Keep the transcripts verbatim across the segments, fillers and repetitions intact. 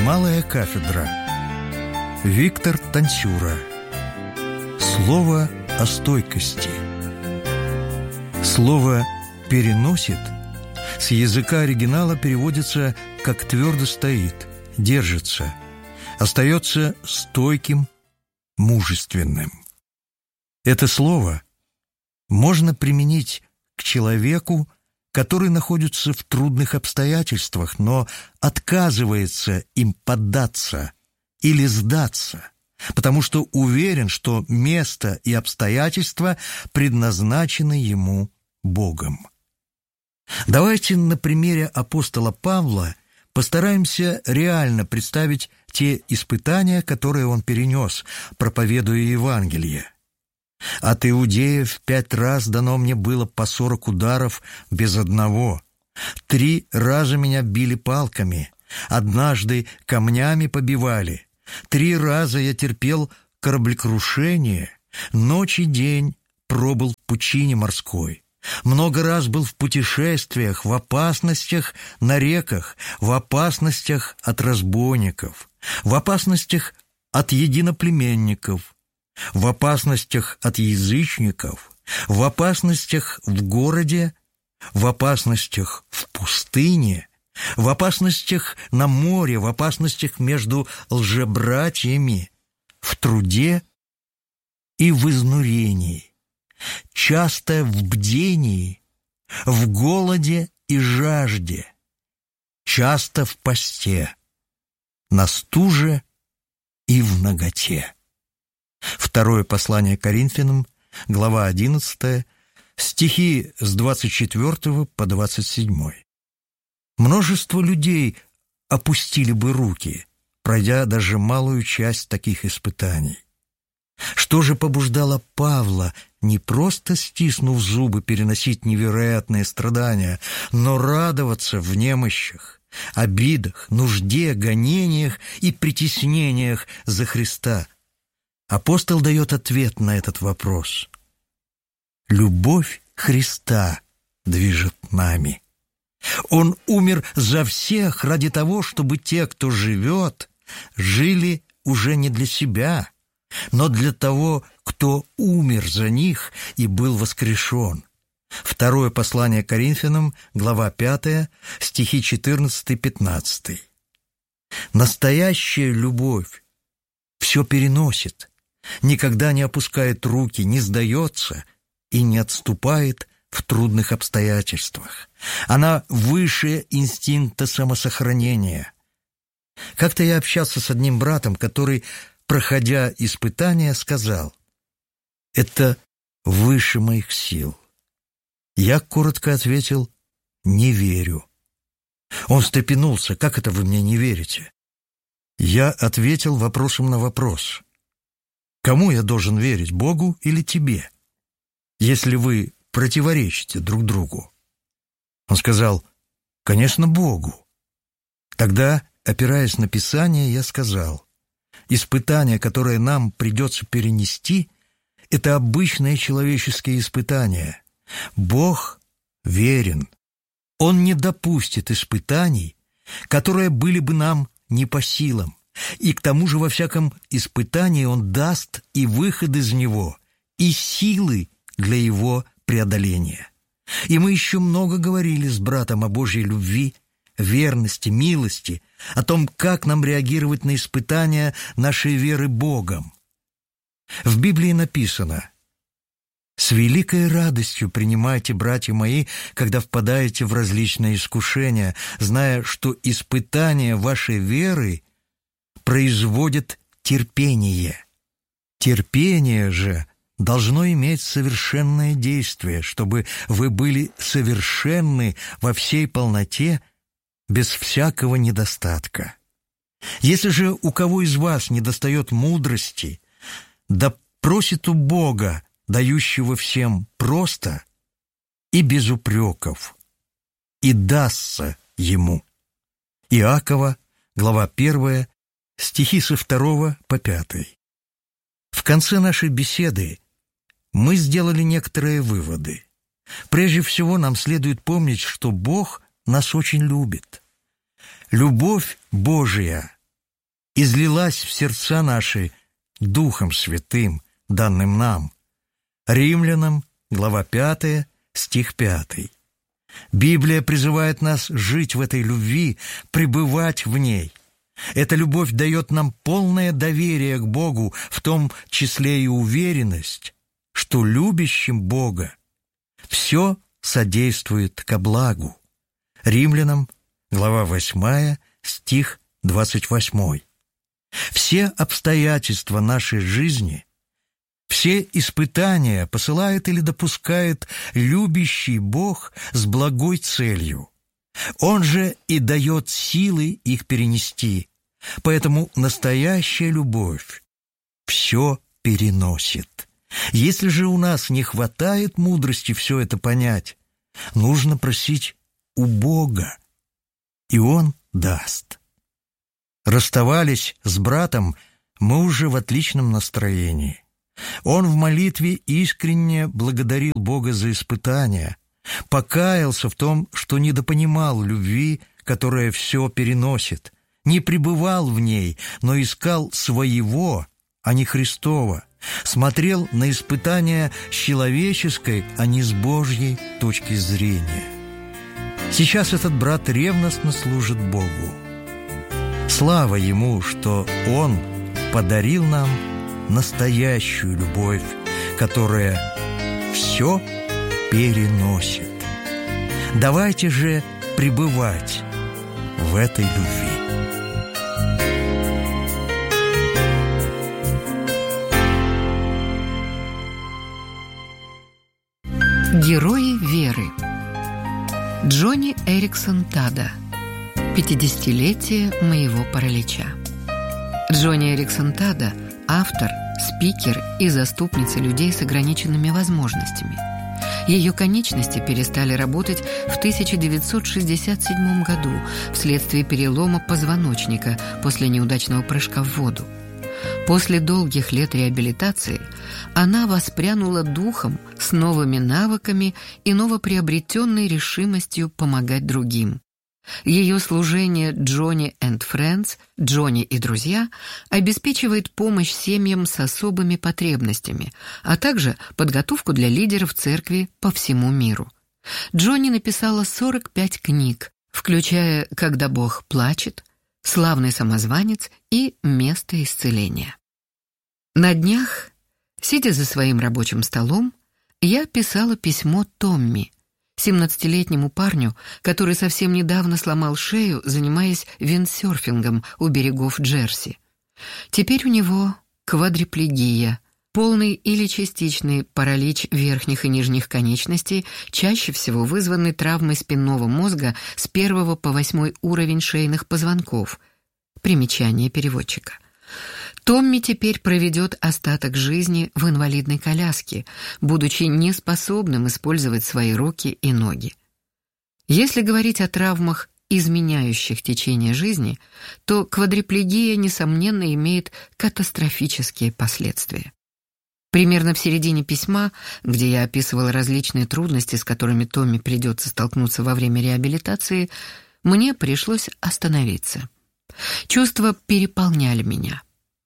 Малая кафедра. Виктор Танцюра. Слово о стойкости. Слово «переносит» с языка оригинала переводится как «твердо стоит», «держится», остается стойким, мужественным. Это слово можно применить к человеку, который находится в трудных обстоятельствах, но отказывается им поддаться или сдаться, потому что уверен, что место и обстоятельства предназначены ему Богом. Давайте на примере апостола Павла постараемся реально представить те испытания, которые он перенес, проповедуя Евангелие. «От иудеев пять раз дано мне было по сорок ударов без одного. Три раза меня били палками, однажды камнями побивали. Три раза я терпел кораблекрушение, ночь и день пробыл в пучине морской. Много раз был в путешествиях, в опасностях на реках, в опасностях от разбойников, в опасностях от единоплеменников, в опасностях от язычников, в опасностях в городе, в опасностях в пустыне, в опасностях на море, в опасностях между лжебратьями, в труде и в изнурении, часто в бдении, в голоде и жажде, часто в посте, на стуже и в наготе». Второе послание Коринфянам, глава одиннадцатая, стихи с двадцать четвёртого по двадцать седьмой. Множество людей опустили бы руки, пройдя даже малую часть таких испытаний. Что же побуждало Павла, не просто стиснув зубы, переносить невероятные страдания, но радоваться в немощах, обидах, нужде, гонениях и притеснениях за Христа? Апостол дает ответ на этот вопрос. Любовь Христа движет нами. Он умер за всех ради того, чтобы те, кто живет, жили уже не для себя, но для того, кто умер за них и был воскрешен. Второе послание Коринфянам, глава пятая, стихи четырнадцатый-пятнадцатый. Настоящая любовь все переносит, никогда не опускает руки, не сдается и не отступает в трудных обстоятельствах. Она выше инстинкта самосохранения. Как-то я общался с одним братом, который, проходя испытания, сказал: «Это выше моих сил». Я коротко ответил: «Не верю». Он встрепенулся: «Как это вы мне не верите?» Я ответил вопросом на вопрос: «Кому я должен верить, Богу или тебе, если вы противоречите друг другу?» Он сказал: «Конечно, Богу». Тогда, опираясь на Писание, я сказал: испытания, которые нам придется перенести, это обычные человеческие испытания. Бог верен. Он не допустит испытаний, которые были бы нам не по силам. И к тому же во всяком испытании Он даст и выход из него, и силы для его преодоления. И мы еще много говорили с братом о Божьей любви, верности, милости, о том, как нам реагировать на испытания нашей веры Богом. В Библии написано: «С великой радостью принимайте, братья мои, когда впадаете в различные искушения, зная, что испытание вашей веры производит терпение. Терпение же должно иметь совершенное действие, чтобы вы были совершенны во всей полноте, без всякого недостатка. Если же у кого из вас недостает мудрости, да просит у Бога, дающего всем просто и без упреков, и дастся ему». Иакова, глава первая, стихи со второго по пятый. В конце нашей беседы мы сделали некоторые выводы. Прежде всего, нам следует помнить, что Бог нас очень любит. Любовь Божия излилась в сердца наши Духом Святым, данным нам. Римлянам, глава пятая, стих пятый. Библия призывает нас жить в этой любви, пребывать в ней. Эта любовь дает нам полное доверие к Богу, в том числе и уверенность, что любящим Бога все содействует ко благу. Римлянам, глава восьмая, стих двадцать восьмой. Все обстоятельства нашей жизни, все испытания посылает или допускает любящий Бог с благой целью. Он же и дает силы их перенести. Поэтому настоящая любовь все переносит. Если же у нас не хватает мудрости все это понять, нужно просить у Бога, и Он даст. Расставались с братом мы уже в отличном настроении. Он в молитве искренне благодарил Бога за испытания, покаялся в том, что недопонимал любви, которая все переносит, не пребывал в ней, но искал своего, а не Христова, смотрел на испытания с человеческой, а не с Божьей точки зрения. Сейчас этот брат ревностно служит Богу. Слава Ему, что Он подарил нам настоящую любовь, которая все переносит. Давайте же пребывать в этой любви. Герои веры. Джонни Эриксон Тада. пятидесятилетие моего паралича. Джонни Эриксон Тада – автор, спикер и заступница людей с ограниченными возможностями. Ее конечности перестали работать в тысяча девятьсот шестьдесят седьмом году вследствие перелома позвоночника после неудачного прыжка в воду. После долгих лет реабилитации она воспрянула духом с новыми навыками и новоприобретенной решимостью помогать другим. Ее служение «Джонни энд Friends» «Джонни и друзья» обеспечивает помощь семьям с особыми потребностями, а также подготовку для лидеров церкви по всему миру. Джонни написала сорок пять книг, включая «Когда Бог плачет», «Славный самозванец» и «Место исцеления». На днях, сидя за своим рабочим столом, я писала письмо Томми, семнадцатилетнему парню, который совсем недавно сломал шею, занимаясь виндсерфингом у берегов Джерси. Теперь у него квадриплегия, полный или частичный паралич верхних и нижних конечностей, чаще всего вызванный травмой спинного мозга с первого по восьмой уровень шейных позвонков. Примечание переводчика. Томми теперь проведет остаток жизни в инвалидной коляске, будучи неспособным использовать свои руки и ноги. Если говорить о травмах, изменяющих течение жизни, то квадриплегия, несомненно, имеет катастрофические последствия. Примерно в середине письма, где я описывала различные трудности, с которыми Томми придется столкнуться во время реабилитации, мне пришлось остановиться. Чувства переполняли меня.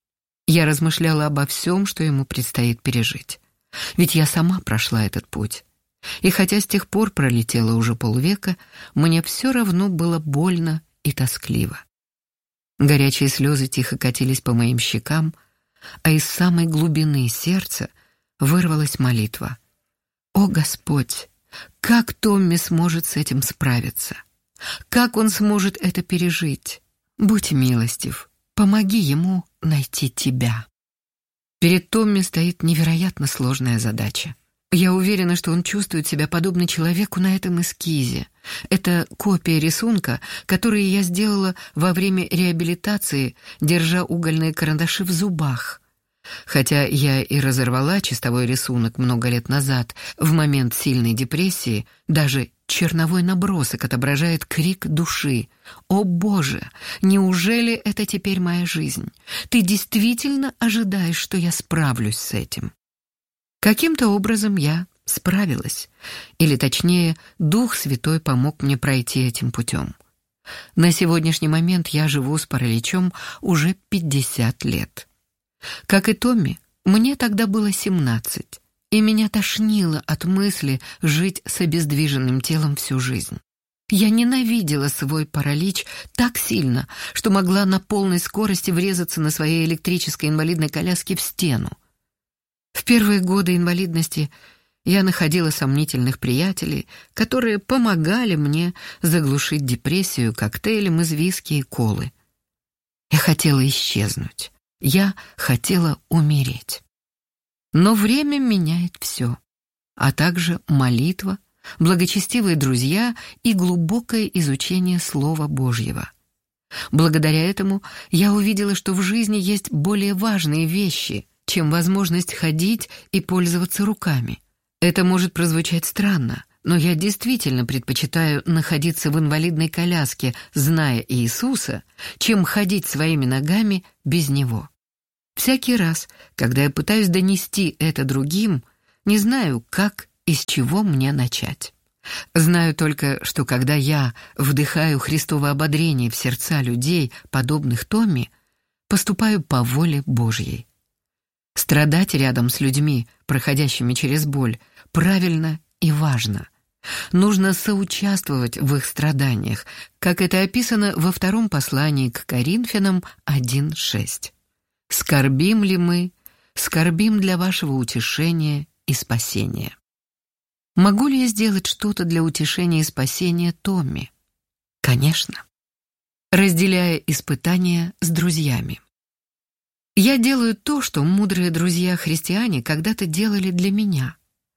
Я размышляла обо всем, что ему предстоит пережить. Ведь я сама прошла этот путь. И хотя с тех пор пролетело уже полвека, мне все равно было больно и тоскливо. Горячие слезы тихо катились по моим щекам, а из самой глубины сердца вырвалась молитва. «О, Господь, как Томми сможет с этим справиться? Как он сможет это пережить? Будь милостив, помоги ему найти Тебя». Перед Томми стоит невероятно сложная задача. Я уверена, что он чувствует себя подобно человеку на этом эскизе. Это копия рисунка, который я сделала во время реабилитации, держа угольные карандаши в зубах. Хотя я и разорвала чистовой рисунок много лет назад, в момент сильной депрессии, даже черновой набросок отображает крик души. «О Боже, неужели это теперь моя жизнь? Ты действительно ожидаешь, что я справлюсь с этим?» Каким-то образом я справилась. Или точнее, Дух Святой помог мне пройти этим путем. На сегодняшний момент я живу с параличом уже пятьдесят лет. Как и Томми, мне тогда было семнадцать, и меня тошнило от мысли жить с обездвиженным телом всю жизнь. Я ненавидела свой паралич так сильно, что могла на полной скорости врезаться на своей электрической инвалидной коляске в стену. В первые годы инвалидности я находила сомнительных приятелей, которые помогали мне заглушить депрессию коктейлем из виски и колы. Я хотела исчезнуть. Я хотела умереть. Но время меняет все, а также молитва, благочестивые друзья и глубокое изучение Слова Божьего. Благодаря этому я увидела, что в жизни есть более важные вещи, чем возможность ходить и пользоваться руками. Это может прозвучать странно, но я действительно предпочитаю находиться в инвалидной коляске, зная Иисуса, чем ходить своими ногами без Него. Всякий раз, когда я пытаюсь донести это другим, не знаю, как и с чего мне начать. Знаю только, что когда я вдыхаю Христово ободрение в сердца людей, подобных Томми, поступаю по воле Божьей. Страдать рядом с людьми, проходящими через боль, правильно и важно. Нужно соучаствовать в их страданиях, как это описано во втором послании к Коринфянам один шесть. «Скорбим ли мы? Скорбим для вашего утешения и спасения». Могу ли я сделать что-то для утешения и спасения Томми? Конечно. Разделяя испытания с друзьями. Я делаю то, что мудрые друзья-христиане когда-то делали для меня.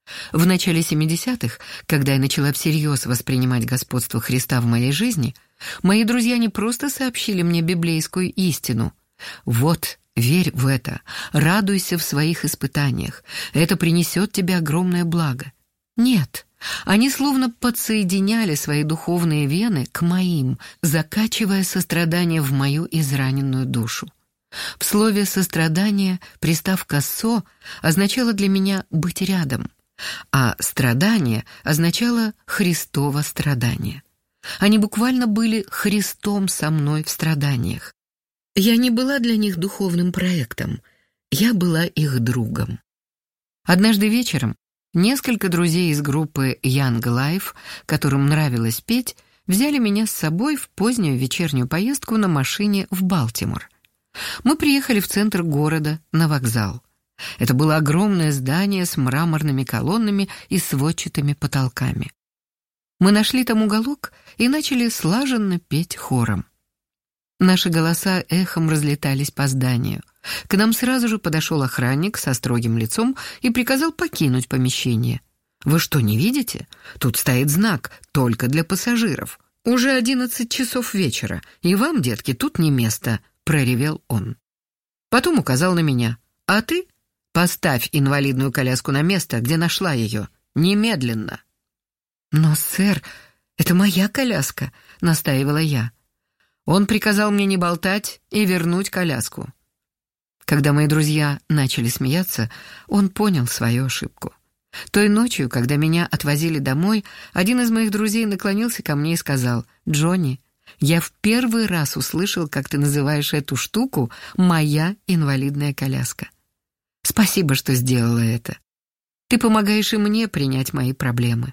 В начале семидесятых, когда я начала всерьез воспринимать господство Христа в моей жизни, мои друзья не просто сообщили мне библейскую истину. Вот, верь в это, радуйся в своих испытаниях, это принесет тебе огромное благо. Нет, они словно подсоединяли свои духовные вены к моим, закачивая сострадание в мою израненную душу. В слове «сострадание» приставка «со» означала для меня «быть рядом», а «страдание» означало «Христово страдание». Они буквально были Христом со мной в страданиях. Я не была для них духовным проектом, я была их другом. Однажды вечером несколько друзей из группы Young Life, которым нравилось петь, взяли меня с собой в позднюю вечернюю поездку на машине в Балтимор. Мы приехали в центр города, на вокзал. Это было огромное здание с мраморными колоннами и сводчатыми потолками. Мы нашли там уголок и начали слаженно петь хором. Наши голоса эхом разлетались по зданию. К нам сразу же подошел охранник со строгим лицом и приказал покинуть помещение. «Вы что, не видите? Тут стоит знак «Только для пассажиров». Уже одиннадцать часов вечера, и вам, детки, тут не место», — проревел он. Потом указал на меня. «А ты поставь инвалидную коляску на место, где нашла ее. Немедленно». «Но, сэр, это моя коляска», — настаивала я. Он приказал мне не болтать и вернуть коляску. Когда мои друзья начали смеяться, он понял свою ошибку. Той ночью, когда меня отвозили домой, один из моих друзей наклонился ко мне и сказал: «Джонни, я в первый раз услышал, как ты называешь эту штуку «моя инвалидная коляска». Спасибо, что сделала это. Ты помогаешь и мне принять мои проблемы».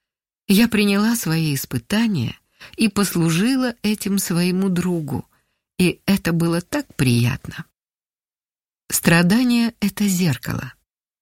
Я приняла свои испытания и послужила этим своему другу, и это было так приятно. Страдание — это зеркало.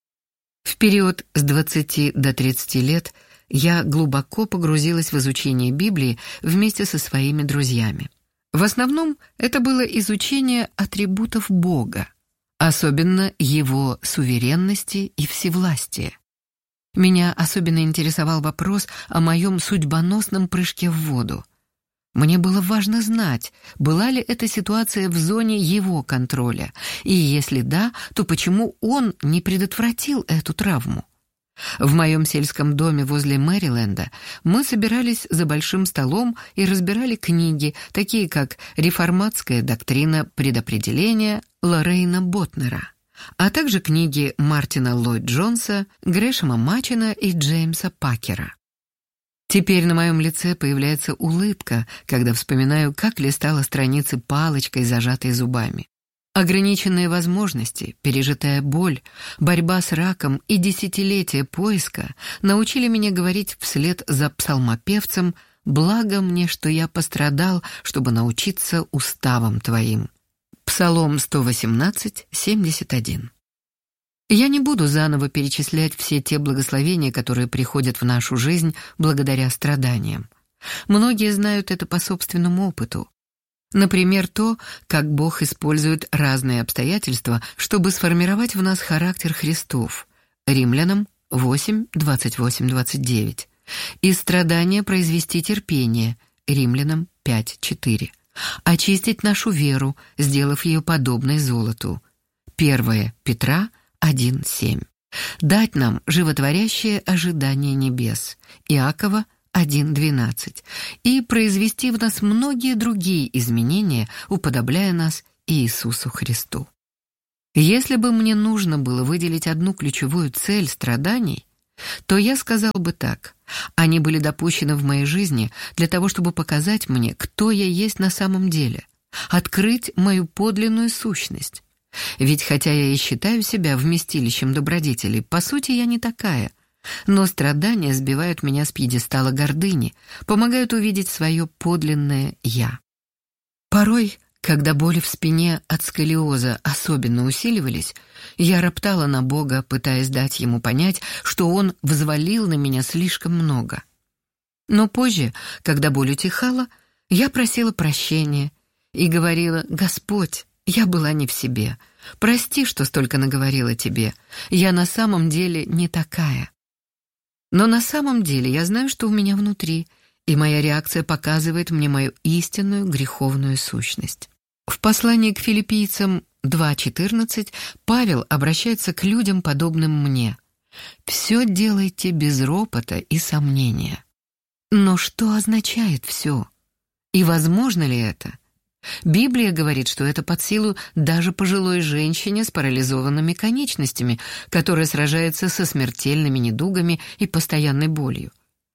В период с двадцати до тридцати лет я глубоко погрузилась в изучение Библии вместе со своими друзьями. В основном это было изучение атрибутов Бога, особенно Его суверенности и всевластия. Меня особенно интересовал вопрос о моем судьбоносном прыжке в воду. Мне было важно знать, была ли эта ситуация в зоне Его контроля, и если да, то почему Он не предотвратил эту травму. В моем сельском доме возле Мэриленда мы собирались за большим столом и разбирали книги, такие как «Реформатская доктрина предопределения» Лоррейна Ботнера, а также книги Мартина Ллойд Джонса, Грэшема Мачина и Джеймса Пакера. Теперь на моем лице появляется улыбка, когда вспоминаю, как листала страницы палочкой, зажатой зубами. Ограниченные возможности, пережитая боль, борьба с раком и десятилетия поиска научили меня говорить вслед за псалмопевцем: «Благо мне, что я пострадал, чтобы научиться уставам Твоим». Псалом сто восемнадцать, семьдесят один. Я не буду заново перечислять все те благословения, которые приходят в нашу жизнь благодаря страданиям. Многие знают это по собственному опыту. Например, то, как Бог использует разные обстоятельства, чтобы сформировать в нас характер Христов. Римлянам восемь, двадцать восемь двадцать девять. Из страдания произвести терпение. Римлянам пять четыре. Очистить нашу веру, сделав ее подобной золоту. первое Петра один семь. Дать нам животворящее ожидание небес. Иакова один двенадцать. И произвести в нас многие другие изменения, уподобляя нас Иисусу Христу. Если бы мне нужно было выделить одну ключевую цель страданий, то я сказал бы так: они были допущены в моей жизни для того, чтобы показать мне, кто я есть на самом деле, открыть мою подлинную сущность. Ведь хотя я и считаю себя вместилищем добродетелей, по сути я не такая, но страдания сбивают меня с пьедестала гордыни, помогают увидеть свое подлинное «я». Порой, когда боли в спине от сколиоза особенно усиливались, я роптала на Бога, пытаясь дать Ему понять, что Он взвалил на меня слишком много. Но позже, когда боль утихала, я просила прощения и говорила: «Господь, я была не в себе. Прости, что столько наговорила тебе. Я на самом деле не такая». Но на самом деле я знаю, что у меня внутри, и моя реакция показывает мне мою истинную греховную сущность. В послании к филиппийцам два четырнадцать Павел обращается к людям, подобным мне: «Все делайте без ропота и сомнения». Но что означает «все»? И возможно ли это? Библия говорит, что это под силу даже пожилой женщине с парализованными конечностями, которая сражается со смертельными недугами и постоянной болью.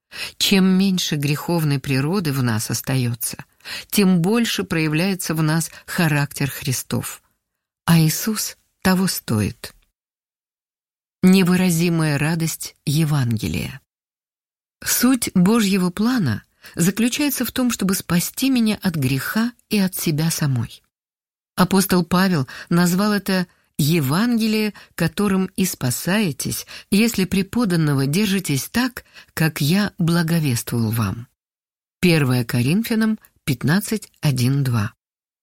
Чем меньше греховной природы в нас остается, тем больше проявляется в нас характер Христов. А Иисус того стоит. Невыразимая радость Евангелия. Суть Божьего плана заключается в том, чтобы спасти меня от греха и от себя самой. Апостол Павел назвал это «Евангелие, которым и спасаетесь, если преподанного держитесь так, как я благовествовал вам». первое Коринфянам пятнадцать один два.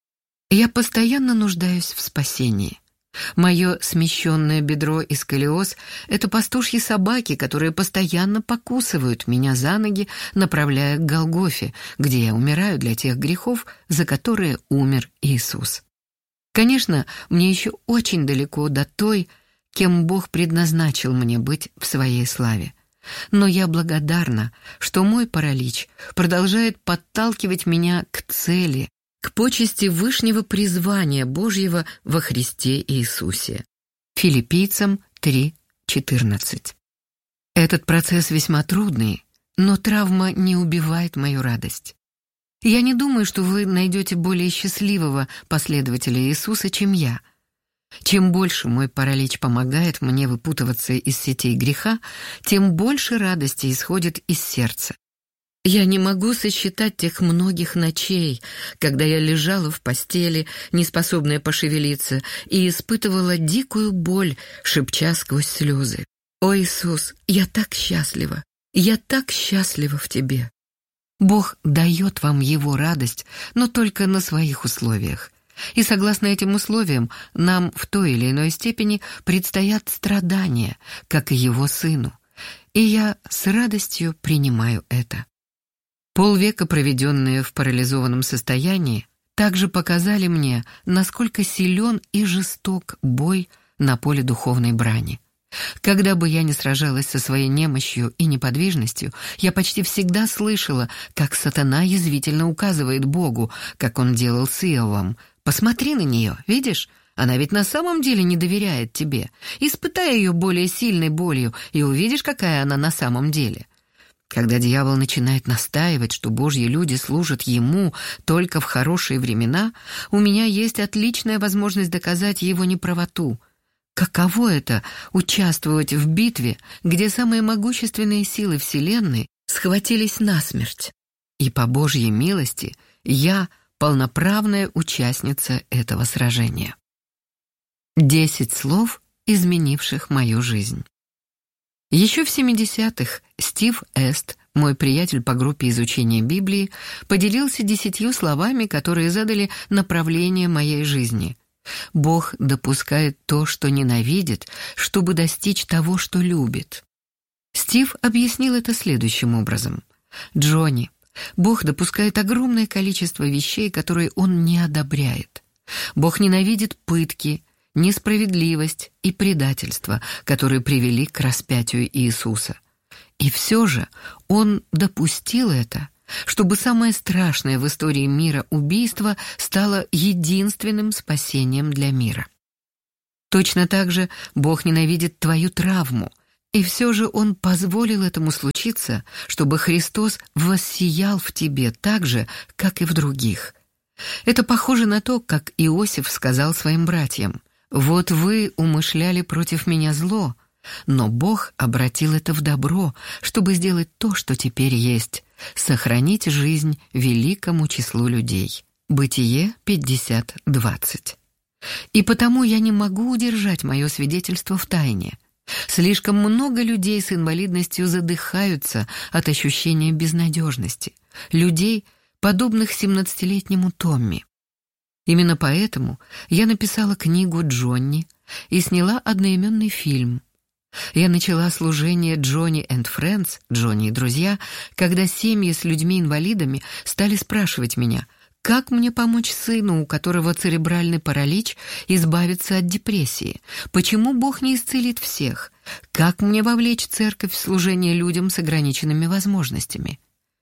Я постоянно нуждаюсь в спасении. Мое смещенное бедро и сколиоз — это пастушьи собаки, которые постоянно покусывают меня за ноги, направляя к Голгофе, где я умираю для тех грехов, за которые умер Иисус. Конечно, мне еще очень далеко до той, кем Бог предназначил мне быть в своей славе. Но я благодарна, что мой паралич продолжает подталкивать меня к цели, к почести вышнего призвания Божьего во Христе Иисусе. Филиппийцам три четырнадцать. Этот процесс весьма трудный, но травма не убивает мою радость. Я не думаю, что вы найдете более счастливого последователя Иисуса, чем я. Чем больше мой паралич помогает мне выпутываться из сетей греха, тем больше радости исходит из сердца. Я не могу сосчитать тех многих ночей, когда я лежала в постели, неспособная пошевелиться, и испытывала дикую боль, шепча сквозь слезы: «О, Иисус, я так счастлива! Я так счастлива в Тебе!» Бог дает вам Его радость, но только на своих условиях. И согласно этим условиям, нам в той или иной степени предстоят страдания, как и Его Сыну. И я с радостью принимаю это. Полвека, проведенные в парализованном состоянии, также показали мне, насколько силен и жесток бой на поле духовной брани. Когда бы я ни сражалась со своей немощью и неподвижностью, я почти всегда слышала, как сатана язвительно указывает Богу, как он делал с Иовом: «Посмотри на нее, видишь? Она ведь на самом деле не доверяет тебе. Испытай ее более сильной болью, и увидишь, какая она на самом деле». Когда дьявол начинает настаивать, что Божьи люди служат ему только в хорошие времена, у меня есть отличная возможность доказать его неправоту. Каково это — участвовать в битве, где самые могущественные силы Вселенной схватились насмерть? И по Божьей милости я полноправная участница этого сражения. Десять слов, изменивших мою жизнь. Еще в семидесятых Стив Эст, мой приятель по группе изучения Библии, поделился десятью словами, которые задали направление моей жизни. Бог допускает то, что ненавидит, чтобы достичь того, что любит. Стив объяснил это следующим образом. «Джонни, Бог допускает огромное количество вещей, которые Он не одобряет. Бог ненавидит пытки, несправедливость и предательство, которые привели к распятию Иисуса. И все же Он допустил это, чтобы самое страшное в истории мира убийство стало единственным спасением для мира. Точно так же Бог ненавидит твою травму, и все же Он позволил этому случиться, чтобы Христос воссиял в тебе так же, как и в других. Это похоже на то, как Иосиф сказал своим братьям: «Вот вы умышляли против меня зло, но Бог обратил это в добро, чтобы сделать то, что теперь есть, сохранить жизнь великому числу людей». Бытие пятьдесят двадцать. И потому я не могу удержать мое свидетельство в тайне. Слишком много людей с инвалидностью задыхаются от ощущения безнадежности. Людей, подобных семнадцатилетнему Томми. Именно поэтому я написала книгу «Джонни» и сняла одноименный фильм. Я начала служение «Джонни энд Френдс», «Джонни и друзья», когда семьи с людьми-инвалидами стали спрашивать меня, как мне помочь сыну, у которого церебральный паралич, избавиться от депрессии, почему Бог не исцелит всех, как мне вовлечь церковь в служение людям с ограниченными возможностями.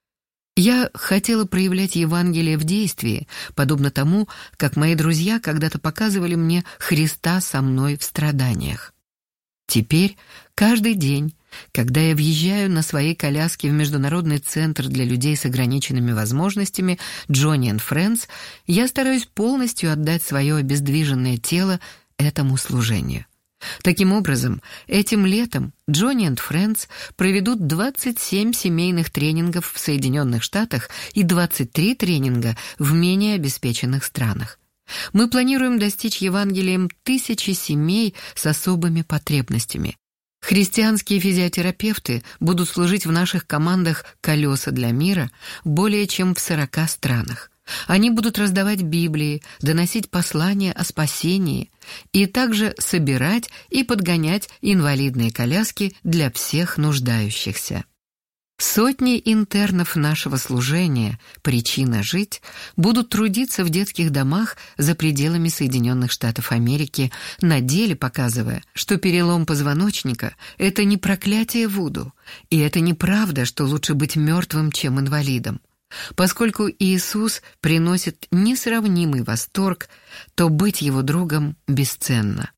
Я хотела проявлять Евангелие в действии, подобно тому, как мои друзья когда-то показывали мне Христа со мной в страданиях. Теперь, каждый день, когда я въезжаю на своей коляске в Международный центр для людей с ограниченными возможностями «Джонни энд Френдс», я стараюсь полностью отдать свое обездвиженное тело этому служению. Таким образом, этим летом Джонни энд Френдс проведут двадцать семь семейных тренингов в Соединенных Штатах и двадцать три тренинга в менее обеспеченных странах. Мы планируем достичь Евангелием тысячи семей с особыми потребностями. Христианские физиотерапевты будут служить в наших командах «Колеса для мира» более чем в сорока странах. Они будут раздавать Библии, доносить послания о спасении и также собирать и подгонять инвалидные коляски для всех нуждающихся. Сотни интернов нашего служения «Причина жить» будут трудиться в детских домах за пределами Соединенных Штатов Америки, на деле показывая, что перелом позвоночника — это не проклятие вуду, и это неправда, что лучше быть мертвым, чем инвалидом. Поскольку Иисус приносит несравнимый восторг, то быть его другом бесценно.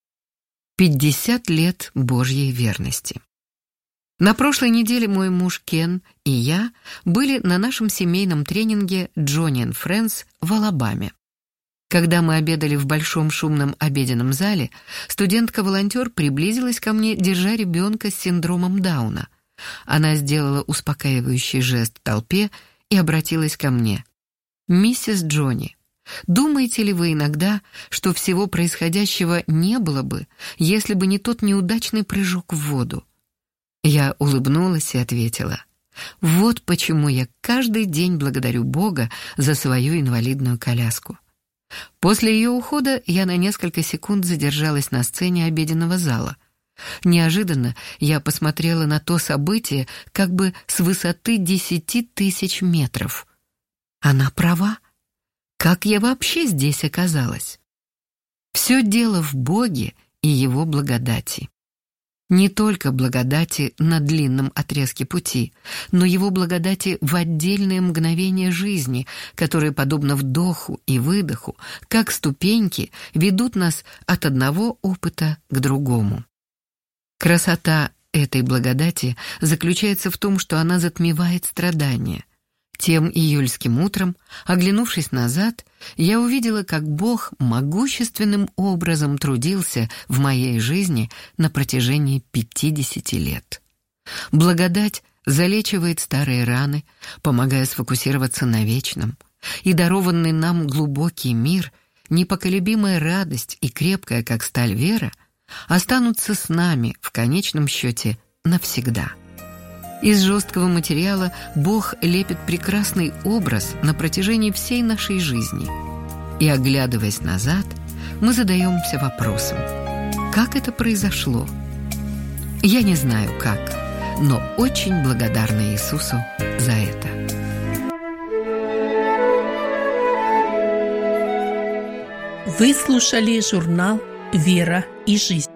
пятьдесят лет Божьей верности. На прошлой неделе мой муж Кен и я были на нашем семейном тренинге «Джонни энд Френдс» в Алабаме. Когда мы обедали в большом шумном обеденном зале, студентка-волонтер приблизилась ко мне, держа ребенка с синдромом Дауна. Она сделала успокаивающий жест толпе и обратилась ко мне. «Миссис Джонни, думаете ли вы иногда, что всего происходящего не было бы, если бы не тот неудачный прыжок в воду?» Я улыбнулась и ответила: «Вот почему я каждый день благодарю Бога за свою инвалидную коляску». После ее ухода я на несколько секунд задержалась на сцене обеденного зала. Неожиданно я посмотрела на то событие как бы с высоты десяти тысяч метров. Она права. Как я вообще здесь оказалась? Все дело в Боге и Его благодати. Не только благодати на длинном отрезке пути, но Его благодати в отдельные мгновения жизни, которые, подобно вдоху и выдоху, как ступеньки, ведут нас от одного опыта к другому. Красота этой благодати заключается в том, что она затмевает страдания. Тем июльским утром, оглянувшись назад, я увидела, как Бог могущественным образом трудился в моей жизни на протяжении пятидесяти лет. Благодать залечивает старые раны, помогая сфокусироваться на вечном, и дарованный нам глубокий мир, непоколебимая радость и крепкая, как сталь, вера останутся с нами в конечном счете навсегда. Из жесткого материала Бог лепит прекрасный образ на протяжении всей нашей жизни. И, оглядываясь назад, мы задаемся вопросом: как это произошло? Я не знаю как, но очень благодарна Иисусу за это. Вы слушали журнал «Вера и жизнь».